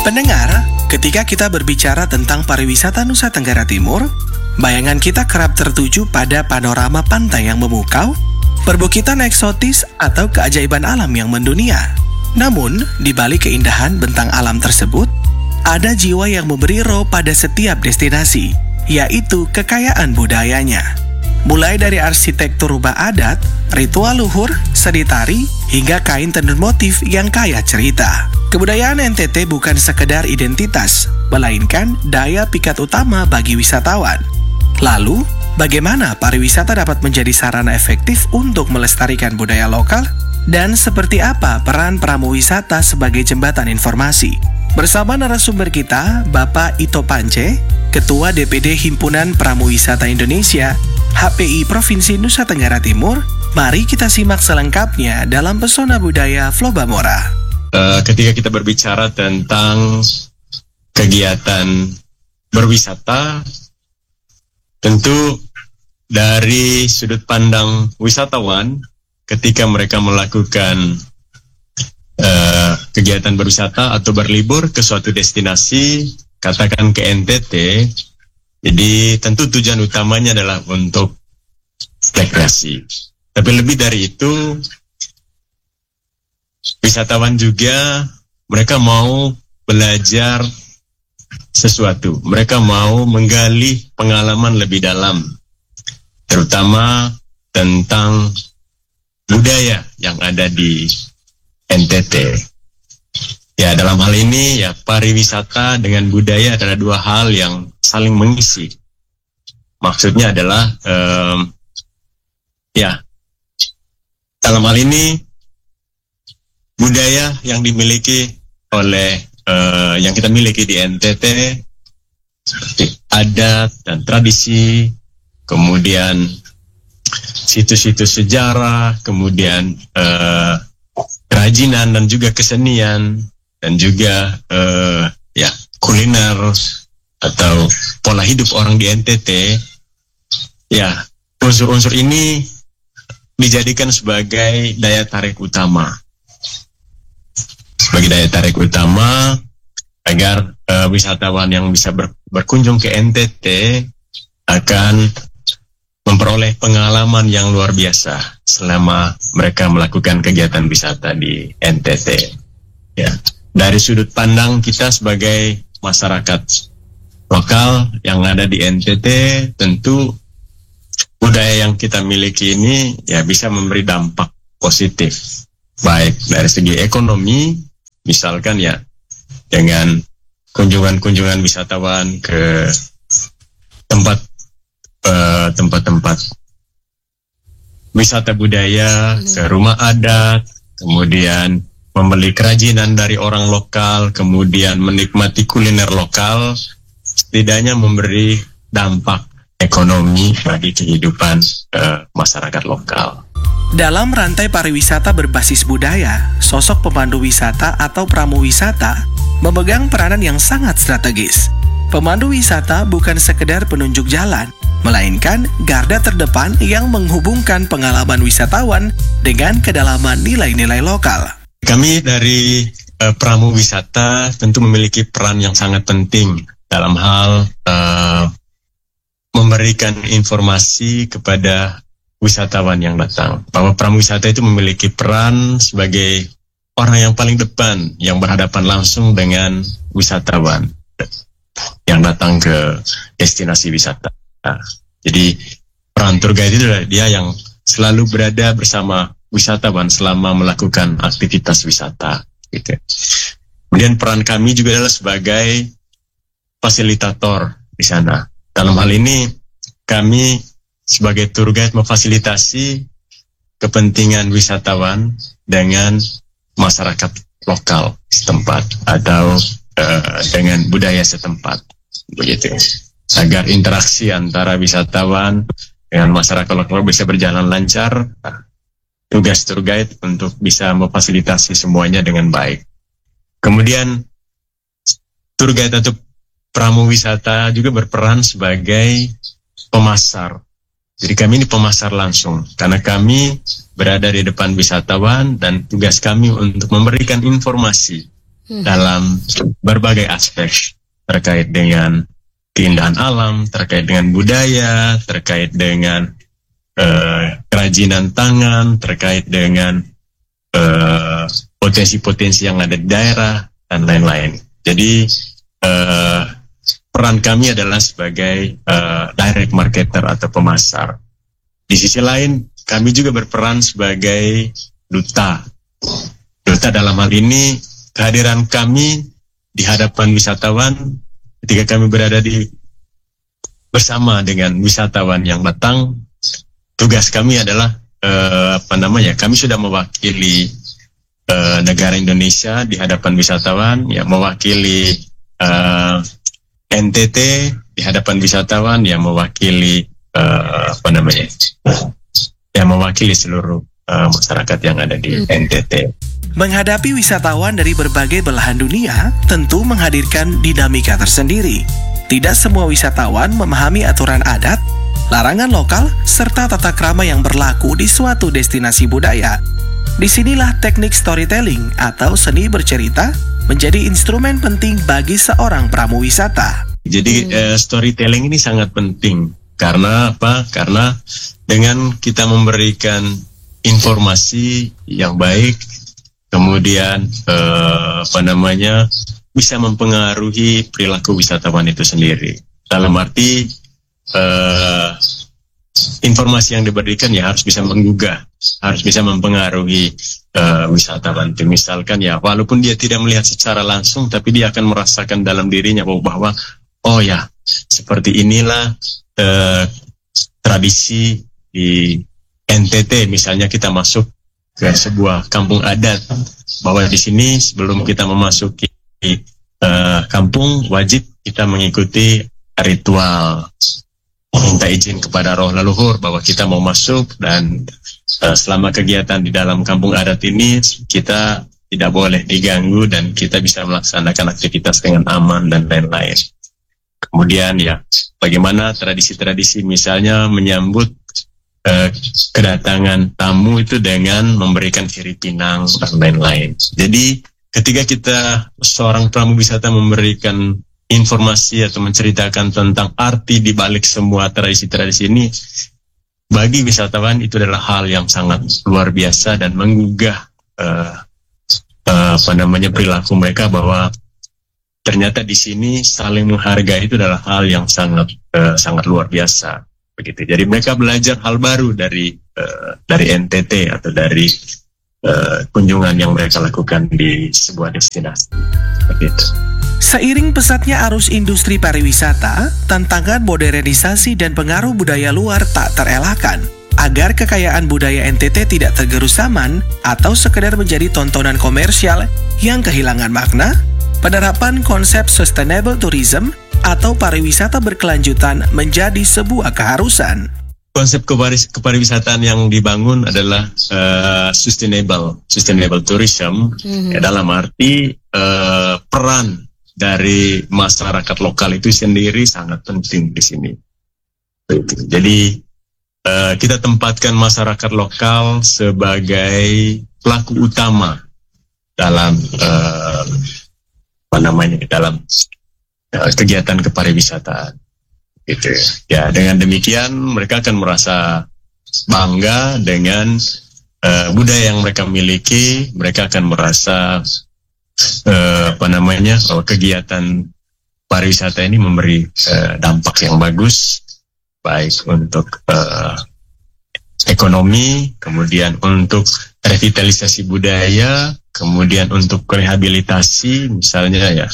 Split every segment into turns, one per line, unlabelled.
Pendengar, ketika kita berbicara tentang pariwisata Nusa Tenggara Timur, bayangan kita kerap tertuju pada panorama pantai yang memukau, perbukitan eksotis, atau keajaiban alam yang mendunia. Namun, di balik keindahan bentang alam tersebut, ada jiwa yang memberi roh pada setiap destinasi, yaitu kekayaan budayanya. Mulai dari arsitektur rubah adat, ritual luhur, seni tari, hingga kain tenun motif yang kaya cerita. Kebudayaan NTT bukan sekedar identitas, melainkan daya pikat utama bagi wisatawan. Lalu, bagaimana pariwisata dapat menjadi sarana efektif untuk melestarikan budaya lokal? Dan seperti apa peran pramuwisata sebagai jembatan informasi? Bersama narasumber kita, Bapak Ito Pance, Ketua DPD Himpunan Pramuwisata Indonesia, HPI Provinsi Nusa Tenggara Timur, mari kita simak selengkapnya dalam Pesona Budaya Flobamora.
Ketika kita berbicara tentang kegiatan berwisata, tentu dari sudut pandang wisatawan, ketika mereka melakukan kegiatan berwisata atau berlibur ke suatu destinasi, katakan ke NTT, jadi tentu tujuan utamanya adalah untuk rekreasi. Tapi lebih dari itu, wisatawan juga mereka mau belajar sesuatu. Mereka mau menggali pengalaman lebih dalam, terutama tentang budaya yang ada di NTT. Ya, dalam hal ini ya pariwisata dengan budaya adalah dua hal yang saling mengisi. Maksudnya adalah dalam hal ini budaya yang dimiliki oleh yang kita miliki di NTT seperti adat dan tradisi, kemudian situs-situs sejarah, kemudian kerajinan dan juga kesenian, dan juga kuliner atau pola hidup orang di NTT. Ya, unsur-unsur ini dijadikan sebagai daya tarik utama. Sebagai daya tarik utama agar wisatawan yang bisa berkunjung ke NTT akan memperoleh pengalaman yang luar biasa selama mereka melakukan kegiatan wisata di NTT. Ya, dari sudut pandang kita sebagai masyarakat lokal yang ada di NTT, tentu budaya yang kita miliki ini ya bisa memberi dampak positif, baik dari segi ekonomi, misalkan ya dengan kunjungan-kunjungan wisatawan ke tempat-tempat wisata budaya, ke rumah adat, kemudian membeli kerajinan dari orang lokal, kemudian menikmati kuliner lokal, setidaknya memberi dampak ekonomi bagi kehidupan masyarakat lokal.
Dalam rantai pariwisata berbasis budaya, sosok pemandu wisata atau pramuwisata memegang peranan yang sangat strategis. Pemandu wisata bukan sekedar penunjuk jalan, melainkan garda terdepan yang menghubungkan pengalaman wisatawan dengan kedalaman nilai-nilai lokal.
Kami dari pramuwisata tentu memiliki peran yang sangat penting dalam hal memberikan informasi kepada wisatawan yang datang, bahwa pramuwisata itu memiliki peran sebagai orang yang paling depan yang berhadapan langsung dengan wisatawan yang datang ke destinasi wisata. Jadi peran tour guide itu adalah dia yang selalu berada bersama wisatawan selama melakukan aktivitas wisata, gitu. Kemudian peran kami juga adalah sebagai fasilitator di sana. Dalam hal ini kami sebagai tour guide memfasilitasi kepentingan wisatawan dengan masyarakat lokal setempat atau dengan budaya setempat, begitu, agar interaksi antara wisatawan dengan masyarakat lokal bisa berjalan lancar. Tugas tour guide untuk bisa memfasilitasi semuanya dengan baik. Kemudian tour guide atau pramuwisata juga berperan sebagai pemasar. Jadi kami ini pemasar langsung, karena kami berada di depan wisatawan dan tugas kami untuk memberikan informasi dalam berbagai aspek terkait dengan keindahan alam, terkait dengan budaya, terkait dengan kerajinan tangan, terkait dengan potensi-potensi yang ada di daerah, dan lain-lain. Jadi peran kami adalah sebagai direct marketer atau pemasar. Di sisi lain, kami juga berperan sebagai duta. Duta dalam hal ini, kehadiran kami di hadapan wisatawan ketika kami berada bersama dengan wisatawan yang datang, tugas kami adalah kami sudah mewakili negara Indonesia di hadapan wisatawan, ya mewakili NTT di hadapan wisatawan, ya mewakili mewakili seluruh masyarakat yang ada di NTT.
Menghadapi wisatawan dari berbagai belahan dunia tentu menghadirkan dinamika tersendiri. Tidak semua wisatawan memahami aturan adat, larangan lokal, serta tata krama yang berlaku di suatu destinasi budaya. Disinilah teknik storytelling atau seni bercerita menjadi instrumen penting bagi seorang pramu wisata.
Jadi storytelling ini sangat penting. Karena apa? Karena dengan kita memberikan informasi yang baik, kemudian bisa mempengaruhi perilaku wisatawan itu sendiri. Dalam arti informasi yang diberikan ya harus bisa menggugah, harus bisa mempengaruhi wisatawan. Misalkan ya, walaupun dia tidak melihat secara langsung, tapi dia akan merasakan dalam dirinya bahwa oh ya, seperti inilah tradisi di NTT. Misalnya kita masuk ke sebuah kampung adat, bahwa di sini sebelum kita memasuki kampung, wajib kita mengikuti ritual, minta izin kepada roh leluhur bahwa kita mau masuk, dan selama kegiatan di dalam kampung adat ini kita tidak boleh diganggu dan kita bisa melaksanakan aktivitas dengan aman dan lain-lain. Kemudian ya, bagaimana tradisi-tradisi misalnya menyambut kedatangan tamu itu dengan memberikan sirih pinang dan lain-lain. Jadi ketika kita seorang pramu wisata memberikan informasi atau menceritakan tentang arti di balik semua tradisi-tradisi ini, bagi wisatawan itu adalah hal yang sangat luar biasa dan menggugah perilaku mereka, bahwa ternyata di sini saling menghargai itu adalah hal yang sangat luar biasa. Begitu. Jadi mereka belajar hal baru dari NTT atau dari kunjungan yang mereka lakukan di sebuah destinasi. Begitu.
Seiring pesatnya arus industri pariwisata, tantangan modernisasi dan pengaruh budaya luar tak terelakkan. Agar kekayaan budaya NTT tidak tergerus zaman atau sekedar menjadi tontonan komersial yang kehilangan makna, penerapan konsep sustainable tourism atau pariwisata berkelanjutan menjadi sebuah keharusan.
Konsep kepariwisataan yang dibangun adalah sustainable tourism, ya, dalam arti peran dari masyarakat lokal itu sendiri sangat penting di sini. Jadi kita tempatkan masyarakat lokal sebagai pelaku utama dalam dalam kegiatan kepariwisataan. Gitu ya. Dengan demikian mereka akan merasa bangga dengan budaya yang mereka miliki. Mereka akan merasa bahwa kegiatan pariwisata ini memberi dampak yang bagus, baik untuk ekonomi, kemudian untuk revitalisasi budaya, kemudian untuk rehabilitasi misalnya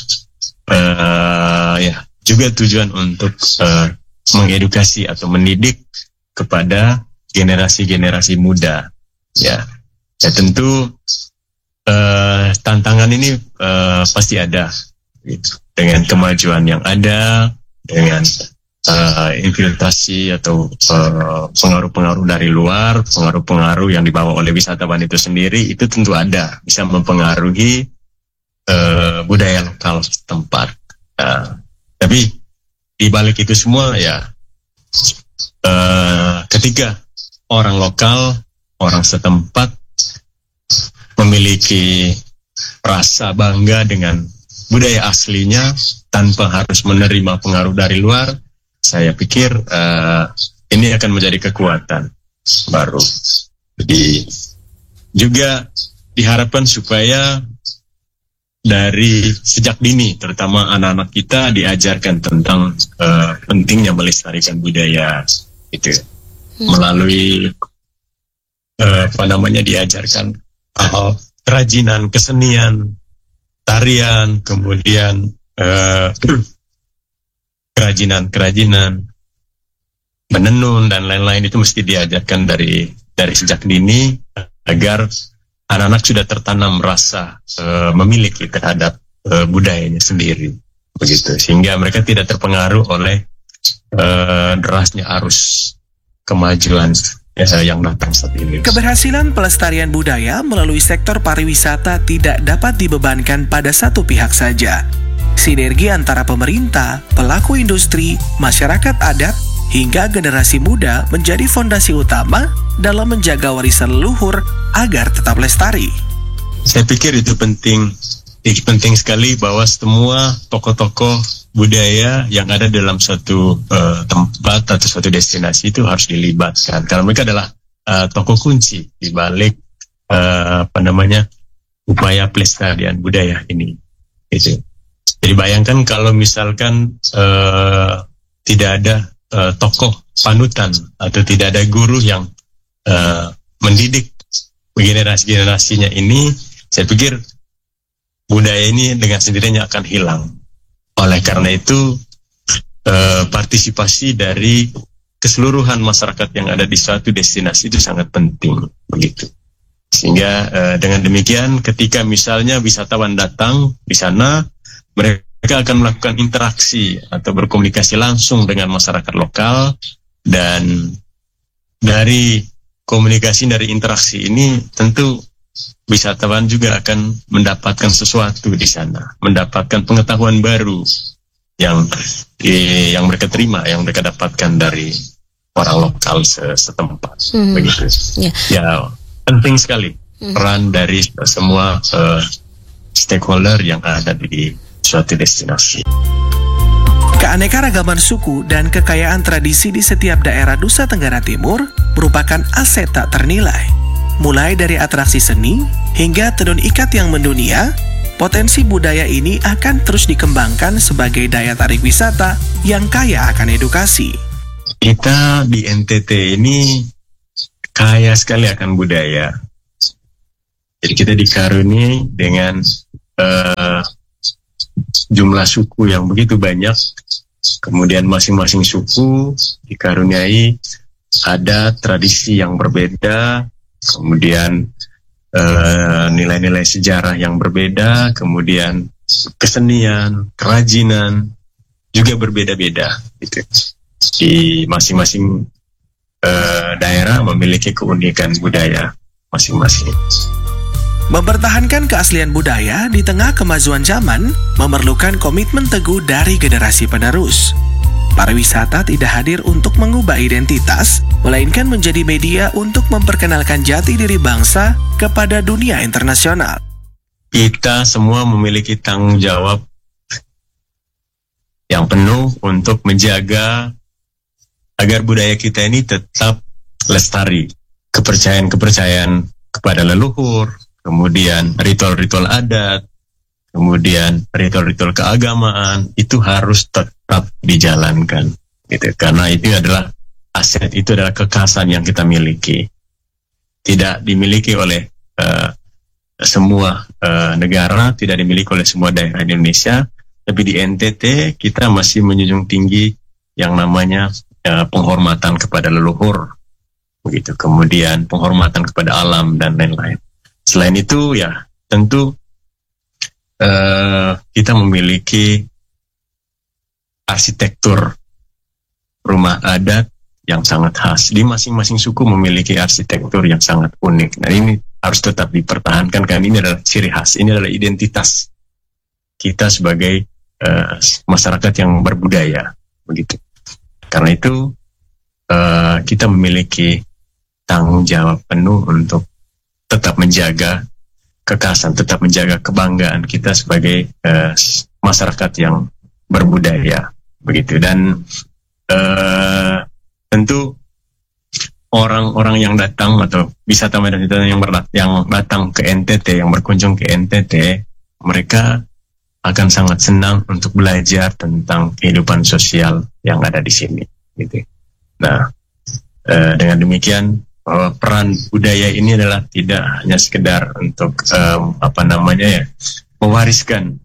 juga tujuan untuk mengedukasi atau mendidik kepada generasi-generasi muda. Ya tentu tantangan ini pasti ada, gitu. Dengan kemajuan yang ada, dengan infiltrasi atau pengaruh-pengaruh dari luar, pengaruh-pengaruh yang dibawa oleh wisatawan itu sendiri, itu tentu ada, bisa mempengaruhi budaya lokal setempat. Tapi di balik itu semua ketika orang lokal, orang setempat memiliki rasa bangga dengan budaya aslinya tanpa harus menerima pengaruh dari luar, saya pikir ini akan menjadi kekuatan baru. Jadi juga diharapkan supaya dari sejak dini, terutama anak-anak kita diajarkan tentang pentingnya melestarikan budaya itu melalui diajarkan kerajinan, kesenian, tarian, kemudian kerajinan menenun dan lain-lain itu mesti diajarkan dari sejak dini agar anak-anak sudah tertanam rasa memiliki terhadap budayanya sendiri, begitu, sehingga mereka tidak terpengaruh oleh derasnya arus kemajuan yang datang saat ini.
Keberhasilan pelestarian budaya melalui sektor pariwisata tidak dapat dibebankan pada satu pihak saja. Sinergi antara pemerintah, pelaku industri, masyarakat adat, hingga generasi muda menjadi fondasi utama dalam menjaga warisan leluhur agar tetap lestari.
Saya pikir itu penting sekali bahwa semua tokoh-tokoh budaya yang ada dalam suatu tempat atau suatu destinasi itu harus dilibatkan, karena mereka adalah tokoh kunci di balik upaya pelestarian budaya ini. Itu. Jadi bayangkan kalau misalkan tidak ada tokoh panutan atau tidak ada guru yang mendidik generasi-generasinya ini, saya pikir budaya ini dengan sendirinya akan hilang. Oleh karena itu, partisipasi dari keseluruhan masyarakat yang ada di suatu destinasi itu sangat penting, begitu. Sehingga dengan demikian, ketika misalnya wisatawan datang di sana, mereka akan melakukan interaksi atau berkomunikasi langsung dengan masyarakat lokal, dan dari komunikasi, dari interaksi ini tentu wisatawan juga akan mendapatkan sesuatu di sana, mendapatkan pengetahuan baru yang mereka terima, yang mereka dapatkan dari orang lokal setempat. Begitu. Ya, penting sekali peran dari semua stakeholder yang ada di suatu destinasi.
Keanekaragaman suku dan kekayaan tradisi di setiap daerah Nusa Tenggara Timur merupakan aset tak ternilai. Mulai dari atraksi seni hingga tenun ikat yang mendunia, potensi budaya ini akan terus dikembangkan sebagai daya tarik wisata yang kaya akan edukasi.
Kita di NTT ini kaya sekali akan budaya. Jadi kita dikaruniai dengan jumlah suku yang begitu banyak. Kemudian masing-masing suku dikaruniai adat, tradisi yang berbeda, kemudian nilai-nilai sejarah yang berbeda, kemudian kesenian, kerajinan juga berbeda-beda. Gitu. Di masing-masing daerah memiliki keunikan budaya masing-masing.
Mempertahankan keaslian budaya di tengah kemajuan zaman memerlukan komitmen teguh dari generasi penerus. Pariwisata tidak hadir untuk mengubah identitas, melainkan menjadi media untuk memperkenalkan jati diri bangsa kepada dunia internasional.
Kita semua memiliki tanggung jawab yang penuh untuk menjaga agar budaya kita ini tetap lestari. Kepercayaan-kepercayaan kepada leluhur, kemudian ritual-ritual adat, kemudian ritual-ritual keagamaan itu harus tetap dijalankan, gitu. Karena itu adalah aset, itu adalah kekhasan yang kita miliki, tidak dimiliki oleh semua negara, tidak dimiliki oleh semua daerah di Indonesia, tapi di NTT kita masih menjunjung tinggi yang namanya penghormatan kepada leluhur, begitu. Kemudian penghormatan kepada alam dan lain-lain. Selain itu, ya tentu kita memiliki arsitektur rumah adat yang sangat khas. Di masing-masing suku memiliki arsitektur yang sangat unik. Nah, ini harus tetap dipertahankan karena ini adalah ciri khas, ini adalah identitas kita sebagai masyarakat yang berbudaya, begitu. Karena itu kita memiliki tanggung jawab penuh untuk tetap menjaga kekhasan, tetap menjaga kebanggaan kita sebagai masyarakat yang berbudaya, begitu. Dan tentu orang-orang yang datang atau wisatawan yang datang ke NTT, yang berkunjung ke NTT, mereka akan sangat senang untuk belajar tentang kehidupan sosial yang ada di sini, gitu. Nah, dengan demikian bahwa peran budaya ini adalah tidak hanya sekedar untuk mewariskan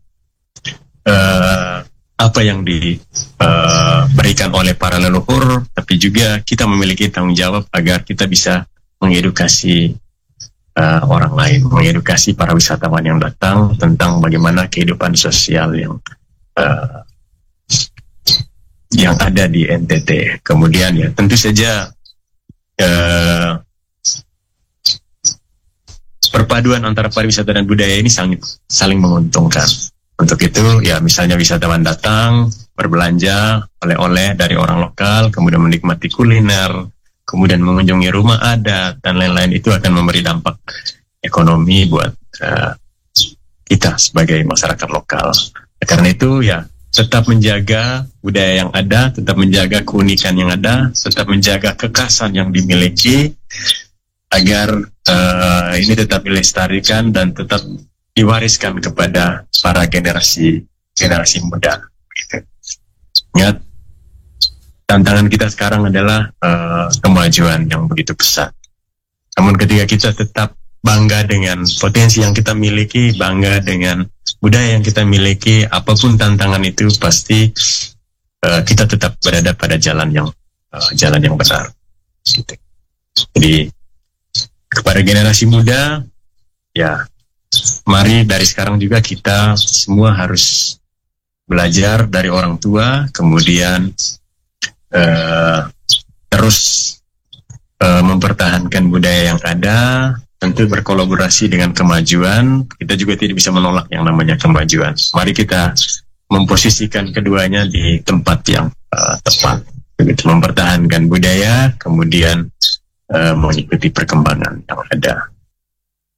apa yang diberikan oleh para leluhur, tapi juga kita memiliki tanggung jawab agar kita bisa mengedukasi orang lain, mengedukasi para wisatawan yang datang tentang bagaimana kehidupan sosial yang ada di NTT. Kemudian ya tentu saja perpaduan antara pariwisata dan budaya ini saling menguntungkan. Untuk itu ya misalnya wisatawan datang berbelanja oleh-oleh dari orang lokal, kemudian menikmati kuliner, kemudian mengunjungi rumah adat dan lain-lain, itu akan memberi dampak ekonomi buat kita sebagai masyarakat lokal. Karena itu ya tetap menjaga budaya yang ada, tetap menjaga keunikan yang ada, tetap menjaga kekhasan yang dimiliki agar ini tetap dilestarikan dan tetap diwariskan kepada para generasi muda. Ingat, tantangan kita sekarang adalah kemajuan yang begitu besar. Namun ketika kita tetap bangga dengan potensi yang kita miliki, bangga dengan budaya yang kita miliki, apapun tantangan itu pasti kita tetap berada pada jalan yang benar. Gitu. Jadi kepada generasi muda, ya mari dari sekarang juga kita semua harus belajar dari orang tua, kemudian terus mempertahankan budaya yang ada, tentu berkolaborasi dengan kemajuan. Kita juga tidak bisa menolak yang namanya kemajuan. Mari kita memposisikan keduanya di tempat yang tepat, begitu, mempertahankan budaya, kemudian mengikuti perkembangan yang ada.